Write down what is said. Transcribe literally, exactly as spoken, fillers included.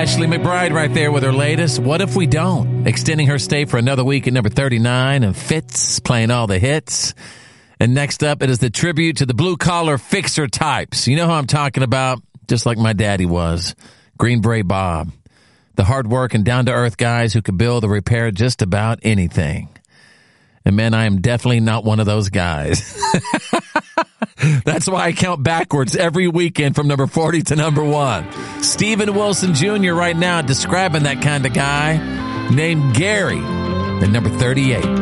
Ashley McBryde right there with her latest, What If We Don't? Extending her stay for another week at number thirty-nine, and Fitz playing all the hits. And next up, it is the tribute to the blue-collar fixer types. You know who I'm talking about? Just like my daddy was. Green Beret Bob. The hard work and down-to-earth guys who could build or repair just about anything. And man, I am definitely not one of those guys. That's why I count backwards every weekend from number forty to number one. Steven Wilson Junior right now describing that kind of guy named Gary at number thirty-eight.